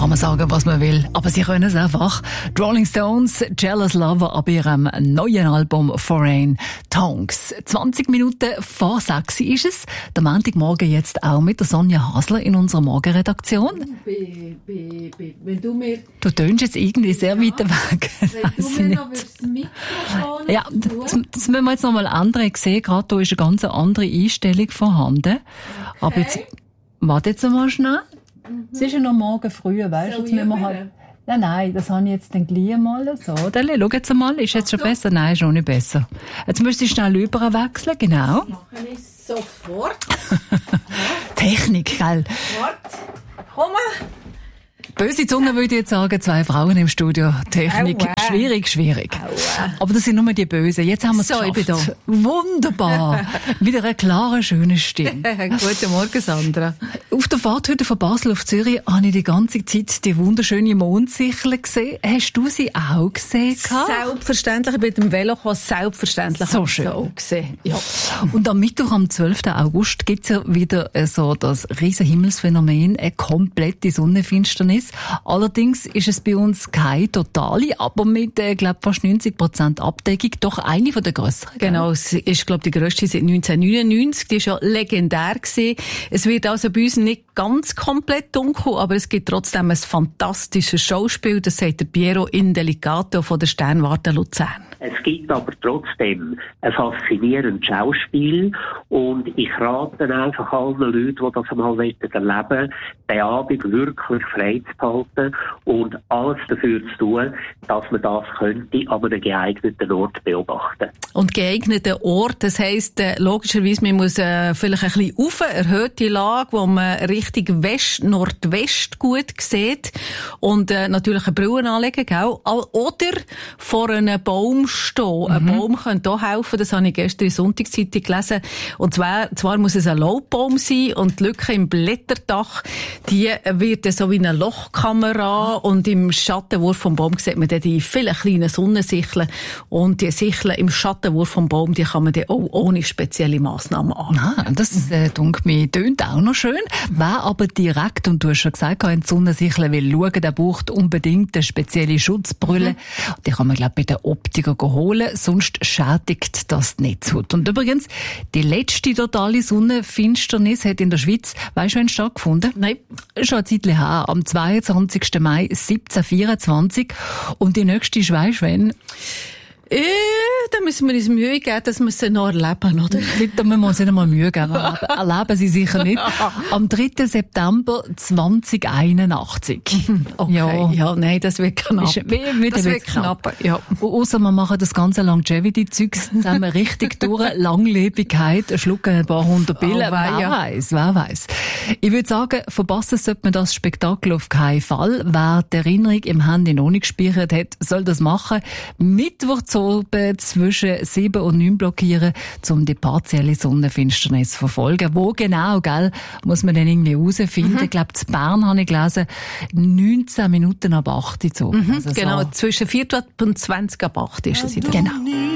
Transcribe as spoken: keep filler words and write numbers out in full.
kann man sagen, was man will, aber sie können es einfach. Die Rolling Stones, Jealous Lover, ab ihrem neuen Album Foreign Tongues. zwanzig Minuten vor sechs ist es. Der Montagmorgen jetzt auch mit der Sonja Hasler in unserer Morgenredaktion. Be, be, be, wenn du mir... Du tönst jetzt irgendwie sehr ja, weit weg. Wenn du mir noch das Mikrofon... Ja, das, das müssen wir jetzt noch mal ändern. Ich sehe gerade, da ist eine ganz andere Einstellung vorhanden. Okay. Aber jetzt, warte jetzt mal schnell. Mhm. Es ist ja noch morgen früh, weißt du? Jetzt müssen wir halt... Nein, nein, das habe ich jetzt dann gleich mal so. Dann schau jetzt mal, ist jetzt schon besser? Nein, ist noch nicht besser. Jetzt müsste ich schnell überwechseln, genau. Das mache ich sofort. Technik, gell? Warte, komm mal. Böse Zunge würde ich jetzt sagen, zwei Frauen im Studio. Technik, Aua. schwierig, schwierig. Aua. Aber das sind nur die Bösen. Jetzt haben wir es So, geschafft. ich bin da. Wunderbar. Wieder eine klare, schöne Stimme. Guten Morgen, Sandra. Auf der Fahrt heute von Basel auf Zürich habe ich die ganze Zeit die wunderschöne Mondsichel gesehen. Hast du sie auch gesehen? Selbstverständlich, mit dem Velo gekommen, selbstverständlich. So schön. Auch gesehen. Ja. Und am Mittwoch, am zwölften August, gibt es ja wieder so das riesen Himmelsphänomen, eine komplette Sonnenfinsternis. Allerdings ist es bei uns keine totale, aber mit, äh, glaube fast neunzig Prozent Abdeckung, doch eine von der grösseren. Genau, es ist, glaube ich, die grösste seit neunzehnhundertneunundneunzig. Die ist ja legendär gewesen. Es wird also bei uns nicht ganz komplett dunkel, aber es gibt trotzdem ein fantastisches Schauspiel. Das sagt der Piero Indelicato von der Sternwarte Luzern. Es gibt aber trotzdem ein faszinierendes Schauspiel und ich rate einfach allen Leuten, die das einmal erleben wollen, den Abend wirklich frei zu behalten und alles dafür zu tun, dass man das könnte an einem geeigneten Ort beobachten. Und geeigneten Ort, das heisst, äh, logischerweise, man muss äh, vielleicht ein bisschen rauf, erhöhte Lage, wo man Richtung West, Nordwest gut sieht und äh, natürlich eine Brille anlegen, gell? Oder vor einem Baum stehen. Ein Mhm. Baum könnte auch helfen, das habe ich gestern in der Sonntagszeitung gelesen. Und zwar, zwar muss es ein Laubbaum sein und die Lücke im Blätterdach, die wird so wie eine Lochkamera und im Schattenwurf vom Baum sieht man dann die vielen kleinen Sonnensicheln und die Sicheln im Schattenwurf vom Baum, die kann man dann auch ohne spezielle Massnahmen an. Ah, das äh, dunkelt mir, tönt auch noch schön. Wer aber direkt, und du hast schon gesagt, in die Sonnensichel will schauen, der braucht unbedingt eine spezielle Schutzbrille. Mhm. Die kann man, glaube ich, bei der Optiker holen, sonst schädigt das nicht so. Und übrigens, die letzte totale Sonnenfinsternis hat in der Schweiz, weißt du, wann stattgefunden? Nein. Schon eine Zeit her, am zweiundzwanzigsten Mai siebzehnhundertvierundzwanzig. Und die nächste ist, weisst du, wann? Äh, da müssen wir uns Mühe geben, dass wir sie noch erleben, oder? Da müssen wir uns nicht einmal Mühe geben. Erleben sie sicher nicht. Am dritten September zweitausendeinundachtzig. Okay, ja, ja nein, das wird knapp. Ist, wie, wie das wird knapp, knapp. Ja. Ausser wir machen das ganze Longevity-Zeugs zusammen richtig durch. Langlebigkeit, schlucken ein paar hundert Billen. Oh, wer ja. weiss, wer weiss. Ich würde sagen, verpassen sollte man das Spektakel auf keinen Fall. Wer die Erinnerung im Handy noch nicht gespeichert hat, soll das machen. Mittwoch zu oben zwischen sieben und neun blockieren, um die partielle Sonnenfinsternis zu verfolgen. Wo genau, gell, muss man dann irgendwie herausfinden. Mhm. Ich glaube, in Bern habe ich gelesen, neunzehn Minuten ab acht Uhr. So. Mhm, also genau, so. zwischen vier und zwanzig ab acht ist es. Genau.